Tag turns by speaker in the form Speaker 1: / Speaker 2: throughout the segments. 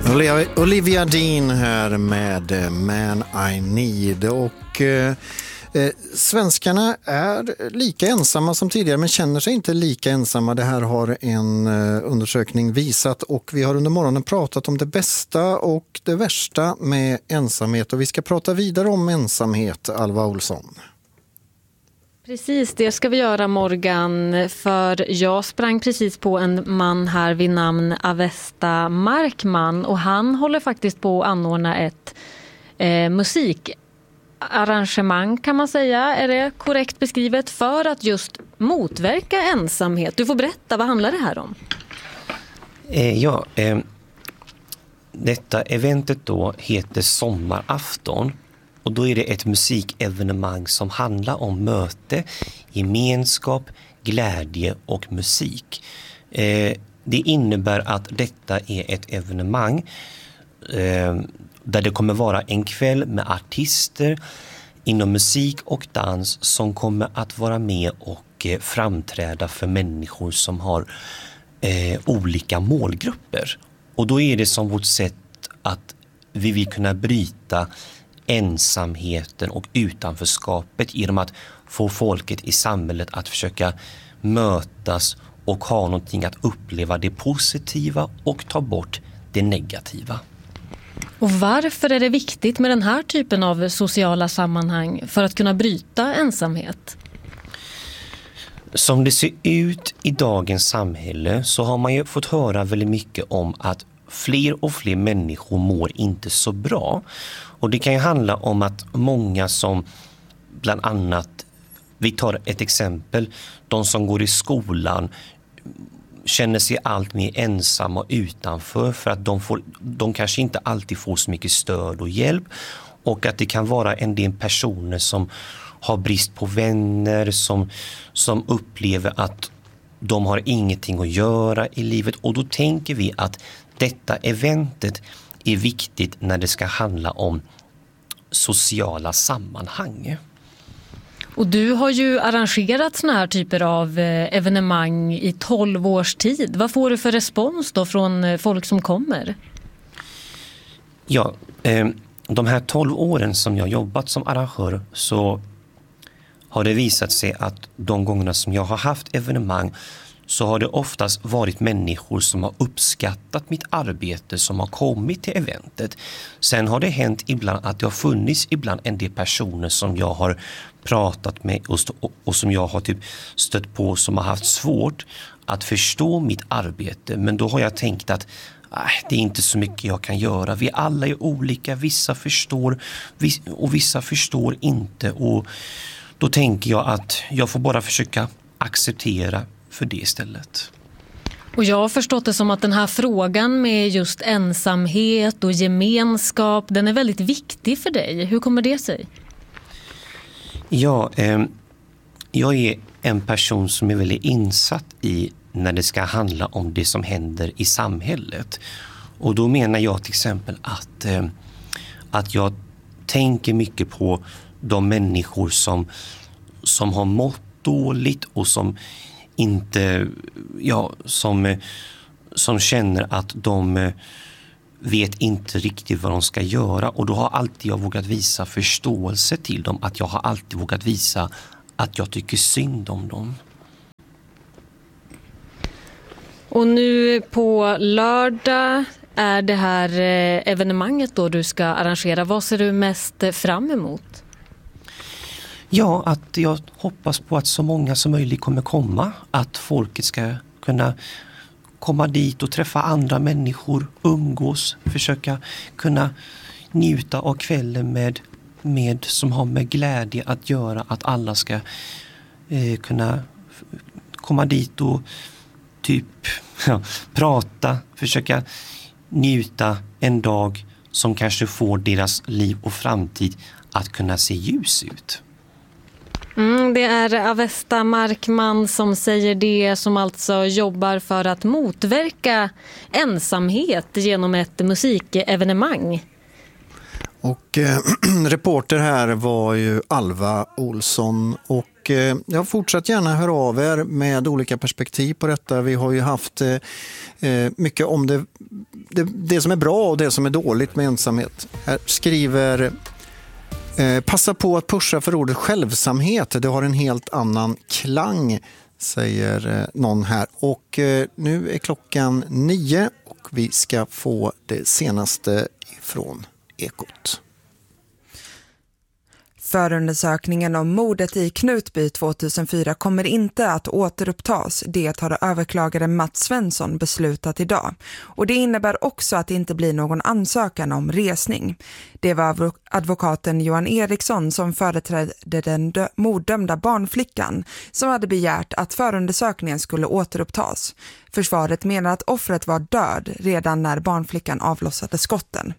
Speaker 1: Olivia Dean här med Man I Need. Och svenskarna är lika ensamma som tidigare men känner sig inte lika ensamma. Det här har en undersökning visat och vi har under morgonen pratat om det bästa och det värsta med ensamhet. Och vi ska prata vidare om ensamhet, Alva Olsson.
Speaker 2: Precis, det ska vi göra, Morgan, för jag sprang precis på en man här vid namn Avesta Markman och han håller faktiskt på att anordna ett musikarrangemang, kan man säga, är det korrekt beskrivet, för att just motverka ensamhet. Du får berätta, vad handlar det här om?
Speaker 3: Detta eventet då heter Sommarafton. Och då är det ett musikevenemang som handlar om möte, gemenskap, glädje och musik. Det innebär att detta är ett evenemang där det kommer vara en kväll med artister inom musik och dans som kommer att vara med och framträda för människor som har olika målgrupper. Och då är det som vårt sätt att vi vill kunna bryta ensamheten och utanförskapet genom att få folket i samhället att försöka mötas och ha någonting att uppleva det positiva och ta bort det negativa.
Speaker 2: Och varför är det viktigt med den här typen av sociala sammanhang för att kunna bryta ensamhet?
Speaker 3: Som det ser ut i dagens samhälle så har man ju fått höra väldigt mycket om att fler och fler människor mår inte så bra. Och det kan ju handla om att många som bland annat, vi tar ett exempel, de som går i skolan känner sig allt mer ensamma och utanför för att de kanske inte alltid får så mycket stöd och hjälp, och att det kan vara en del personer som har brist på vänner, som upplever att de har ingenting att göra i livet. Och då tänker vi att detta eventet är viktigt när det ska handla om sociala sammanhang.
Speaker 2: Och du har ju arrangerat såna här typer av evenemang i 12 års tid. Vad får du för respons då från folk som kommer?
Speaker 3: Ja, de här 12 åren som jag jobbat som arrangör så har det visat sig att de gångerna som jag har haft evenemang så har det oftast varit människor som har uppskattat mitt arbete som har kommit till eventet. Sen har det hänt ibland att det har funnits ibland en del personer som jag har pratat med och som jag har typ stött på som har haft svårt att förstå mitt arbete. Men då har jag tänkt att det är inte så mycket jag kan göra. Vi alla är olika, vissa förstår och vissa förstår inte. Och då tänker jag att jag får bara försöka acceptera för det istället.
Speaker 2: Och jag har förstått det som att den här frågan med just ensamhet och gemenskap, den är väldigt viktig för dig. Hur kommer det sig?
Speaker 3: Ja, jag är en person som är väldigt insatt i när det ska handla om det som händer i samhället. Och då menar jag till exempel att jag tänker mycket på de människor som har mått dåligt och som inte, som känner att de vet inte riktigt vad de ska göra. Och då har alltid jag vågat visa förståelse till dem. Att jag har alltid vågat visa att jag tycker synd om dem.
Speaker 2: Och nu på lördag är det här evenemanget då du ska arrangera. Vad ser du mest fram emot?
Speaker 3: Ja, att jag hoppas på att så många som möjligt kommer komma. Att folket ska kunna komma dit och träffa andra människor, umgås, försöka kunna njuta av kvällen med som har med glädje att göra. Att alla ska kunna komma dit och prata, försöka njuta en dag som kanske får deras liv och framtid att kunna se ljus ut.
Speaker 2: Det är Avesta Markman som säger det, som alltså jobbar för att motverka ensamhet genom ett musikevenemang.
Speaker 1: Och reporter här var ju Alva Olsson, och jag fortsatt gärna höra av er med olika perspektiv på detta. Vi har ju haft mycket om det det som är bra och det som är dåligt med ensamhet. Här skriver passa på att pusha för ordet självsamhet. Det har en helt annan klang, säger någon här. Och nu är klockan 9 och vi ska få det senaste från Ekot.
Speaker 4: Förundersökningen om mordet i Knutby 2004 kommer inte att återupptas. Det har överklagare Mats Svensson beslutat idag. Och det innebär också att det inte blir någon ansökan om resning. Det var advokaten Johan Eriksson som företrädde den morddömda barnflickan som hade begärt att förundersökningen skulle återupptas. Försvaret menar att offret var död redan när barnflickan avlossade skotten.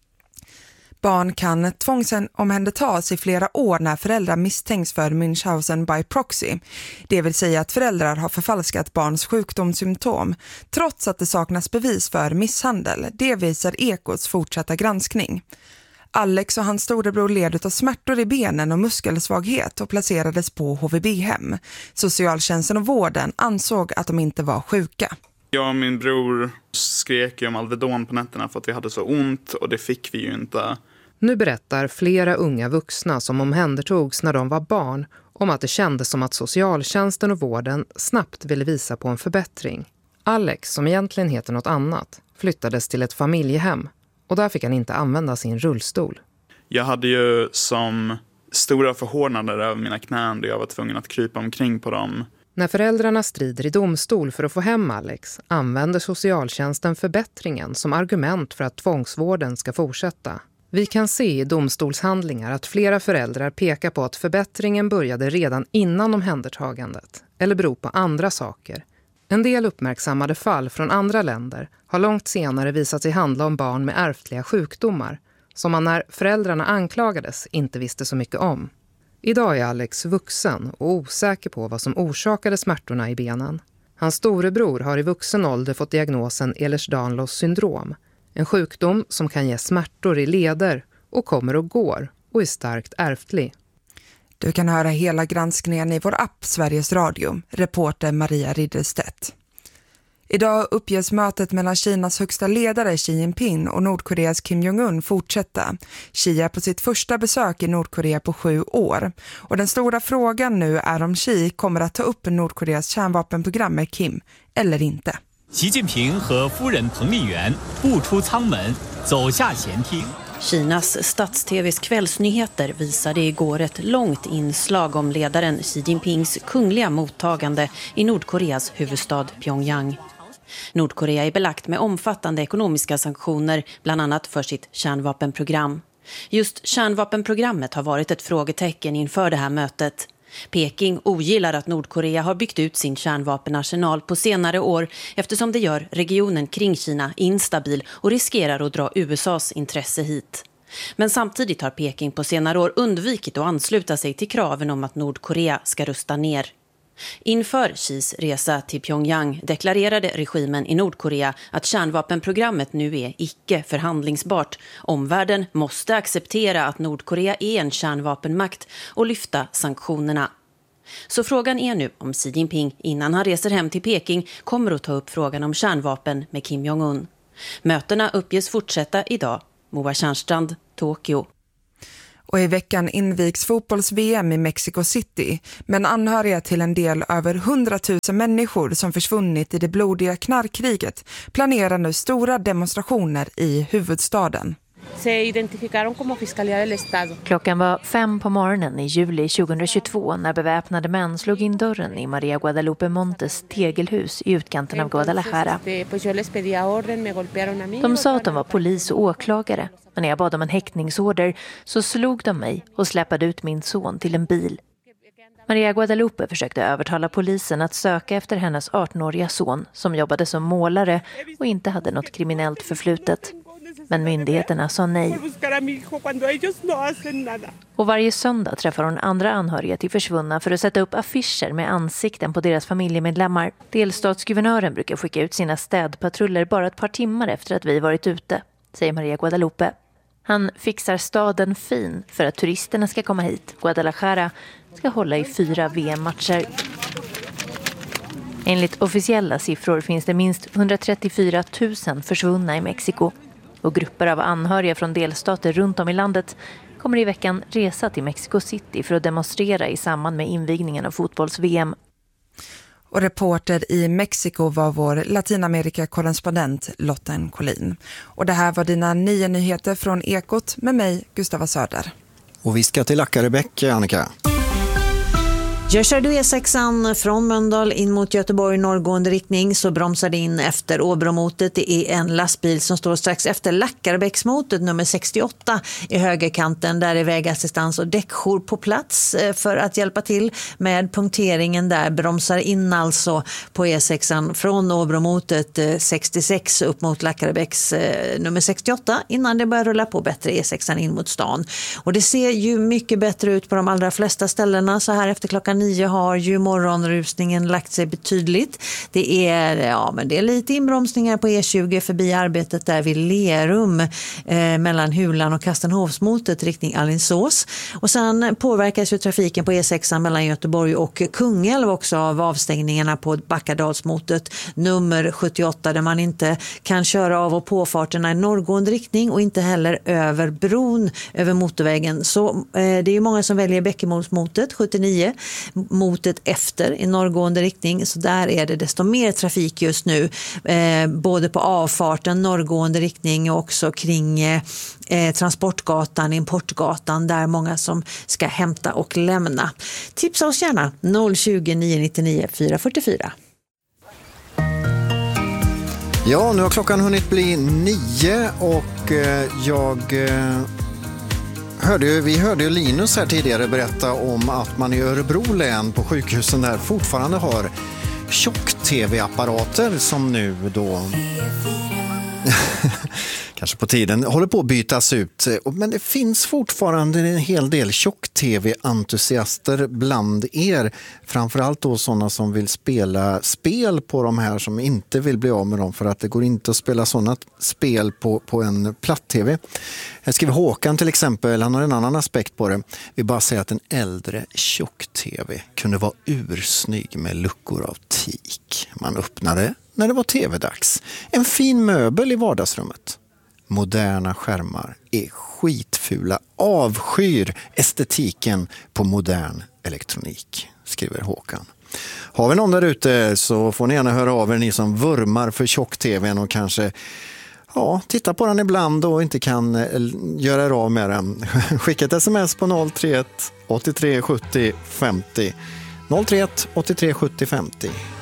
Speaker 4: Barn kan tvångsomhändertas i flera år när föräldrar misstänks för Münchhausen by proxy. Det vill säga att föräldrar har förfalskat barns sjukdomssymptom trots att det saknas bevis för misshandel. Det visar Ekots fortsatta granskning. Alex och hans storebror led av smärtor i benen och muskelsvaghet och placerades på HVB-hem. Socialtjänsten och vården ansåg att de inte var sjuka.
Speaker 5: Jag och min bror skrek om Alvedon på nätterna för att vi hade så ont och det fick vi ju inte.
Speaker 6: Nu berättar flera unga vuxna som omhändertogs när de var barn om att det kändes som att socialtjänsten och vården snabbt ville visa på en förbättring. Alex, som egentligen heter något annat, flyttades till ett familjehem och där fick han inte använda sin rullstol.
Speaker 5: Jag hade ju som stora förhårdnader över mina knän då jag var tvungen att krypa omkring på dem.
Speaker 6: När föräldrarna strider i domstol för att få hem Alex använder socialtjänsten förbättringen som argument för att tvångsvården ska fortsätta. Vi kan se i domstolshandlingar att flera föräldrar pekar på att förbättringen började redan innan omhändertagandet eller beror på andra saker. En del uppmärksammade fall från andra länder har långt senare visat sig handla om barn med ärftliga sjukdomar som man när föräldrarna anklagades inte visste så mycket om. Idag är Alex vuxen och osäker på vad som orsakade smärtorna i benen. Hans storebror har i vuxen ålder fått diagnosen Ehlers-Danlos syndrom. En sjukdom som kan ge smärtor i leder och kommer och går och är starkt ärftlig.
Speaker 4: Du kan höra hela granskningen i vår app Sveriges Radio, reporter Maria Ridderstedt. Idag uppges mötet mellan Kinas högsta ledare Xi Jinping och Nordkoreas Kim Jong-un fortsätta. Xi är på sitt första besök i Nordkorea på 7 år. Och den stora frågan nu är om Xi kommer att ta upp Nordkoreas kärnvapenprogram med Kim eller inte.
Speaker 7: Xi Jinping och furen Peng Liyuan 步出舱门走下前厅.
Speaker 8: Kinas stats-TVs kvällsnyheter visade igår ett långt inslag om ledaren Xi Jinpings kungliga mottagande i Nordkoreas huvudstad Pyongyang. Nordkorea är belagt med omfattande ekonomiska sanktioner, bland annat för sitt kärnvapenprogram. Just kärnvapenprogrammet har varit ett frågetecken inför det här mötet. Peking ogillar att Nordkorea har byggt ut sin kärnvapenarsenal på senare år eftersom det gör regionen kring Kina instabil och riskerar att dra USAs intresse hit. Men samtidigt har Peking på senare år undvikit att ansluta sig till kraven om att Nordkorea ska rusta ner. Inför Xis resa till Pyongyang deklarerade regimen i Nordkorea att kärnvapenprogrammet nu är icke förhandlingsbart. Omvärlden måste acceptera att Nordkorea är en kärnvapenmakt och lyfta sanktionerna. Så frågan är nu om Xi Jinping innan han reser hem till Peking kommer att ta upp frågan om kärnvapen med Kim Jong-un. Mötena uppges fortsätta idag. Moa Tjärnstrand, Tokyo.
Speaker 4: Och i veckan invigs fotbolls-VM i Mexico City, men anhöriga till en del över 100 000 människor som försvunnit i det blodiga knarkkriget planerar nu stora demonstrationer i huvudstaden.
Speaker 9: Klockan var 5 på morgonen i juli 2022 när beväpnade män slog in dörren i Maria Guadalupe Montes tegelhus i utkanten av Guadalajara. De sa att de var polis och åklagare, men när jag bad om en häktningsorder så slog de mig och släppade ut min son till en bil. Maria Guadalupe försökte övertala polisen att söka efter hennes 18-åriga son som jobbade som målare och inte hade något kriminellt förflutet. Men myndigheterna sa nej. Och varje söndag träffar hon andra anhöriga till försvunna för att sätta upp affischer med ansikten på deras familjemedlemmar. Delstatsguvernören brukar skicka ut sina städpatruller bara ett par timmar efter att vi varit ute, säger Maria Guadalupe. Han fixar staden fin för att turisterna ska komma hit. Guadalajara ska hålla i 4 VM-matcher. Enligt officiella siffror finns det minst 134 000 försvunna i Mexiko. Och grupper av anhöriga från delstater runt om i landet kommer i veckan resa till Mexico City för att demonstrera i samband med invigningen av fotbolls-VM.
Speaker 4: Och reporter i Mexiko var vår Latinamerika-korrespondent Lotten Collin. Och det här var dina 9 nyheter från Ekot med mig, Gustava Söder.
Speaker 1: Och vi ska till Lackarebäck, Annika.
Speaker 10: Kör du E6an från Mölndal in mot Göteborg norrgående riktning så bromsar det in efter Åbromotet. Det är en lastbil som står strax efter Lackarebäcksmotet nummer 68 i högerkanten. Där är vägassistans och däckjour på plats för att hjälpa till med punkteringen där. Bromsar in alltså på E6an från Åbromotet 66 upp mot Lackarebäcks nummer 68 innan det börjar rulla på bättre E6an in mot stan. Och det ser ju mycket bättre ut på de allra flesta ställena så här efter klockan 9 har ju morgonrusningen lagt sig betydligt. Det är lite inbromsningar på E20 förbi arbetet där vid Lerum mellan Hulan och Kastenhovsmotet riktning Alingsås. Och sen påverkas ju trafiken på E6 mellan Göteborg och Kungälv också av avstängningarna på Backadalsmotet nummer 78 där man inte kan köra av och påfarterna i norrgående riktning och inte heller över bron över motorvägen. Så det är ju många som väljer Bäckemolsmotet 79 motet efter i norrgående riktning så där är det desto mer trafik just nu både på avfarten norrgående riktning och också kring Transportgatan, Importgatan där många som ska hämta och lämna. Tipsa oss gärna 020 999 444.
Speaker 1: Ja, nu har klockan hunnit bli 9 och vi hörde ju Linus här tidigare berätta om att man i Örebro län på sjukhusen där fortfarande har tjock-tv-apparater som nu då kanske på tiden håller på att bytas ut. Men det finns fortfarande en hel del tjock-tv-entusiaster bland er. Framförallt då sådana som vill spela spel på de här som inte vill bli av med dem för att det går inte att spela sådana spel på en platt-tv. Jag skriver Håkan till exempel, han har en annan aspekt på det. Vi bara säger att en äldre tjock-tv kunde vara ursnygg med luckor av teak. Man öppnade när det var tv-dags. En fin möbel i vardagsrummet. Moderna skärmar är skitfula. Avskyr estetiken på modern elektronik, skriver Håkan. Har vi någon där ute så får ni gärna höra av er, ni som vurmar för tjock-tvn och kanske titta på den ibland och inte kan göra er av med den. Skicka ett sms på 031 83 70 50. 031 83 70 50.